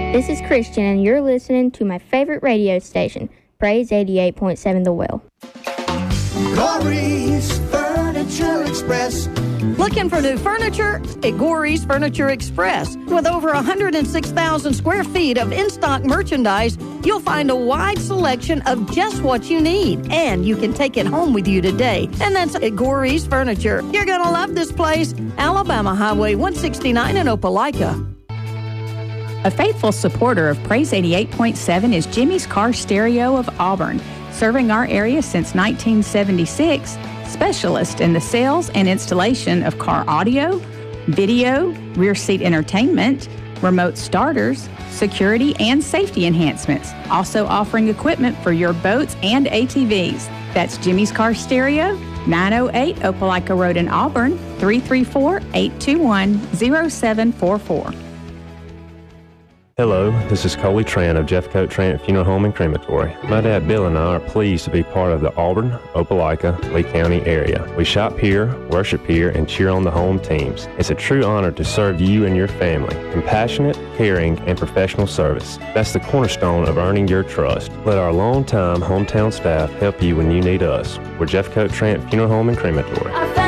This is Christian, and you're listening to my favorite radio station, Praise 88.7 The Well. Gory's Furniture Express. Looking for new furniture? At Gory's Furniture Express. With over 106,000 square feet of in-stock merchandise, you'll find a wide selection of just what you need. And you can take it home with you today. And that's at Gory's Furniture. You're going to love this place. Alabama Highway 169 in Opelika. A faithful supporter of Praise 88.7 is Jimmy's Car Stereo of Auburn. Serving our area since 1976, specialist in the sales and installation of car audio, video, rear seat entertainment, remote starters, security and safety enhancements. Also offering equipment for your boats and ATVs. That's Jimmy's Car Stereo, 908 Opelika Road in Auburn, 334-821-0744. Hello, this is Coley Trant of Jeffcoat Trant Funeral Home and Crematory. My dad Bill and I are pleased to be part of the Auburn, Opelika, Lee County area. We shop here, worship here, and cheer on the home teams. It's a true honor to serve you and your family. Compassionate, caring, and professional service. That's the cornerstone of earning your trust. Let our longtime hometown staff help you when you need us. We're Jeffcoat Trant Funeral Home and Crematory.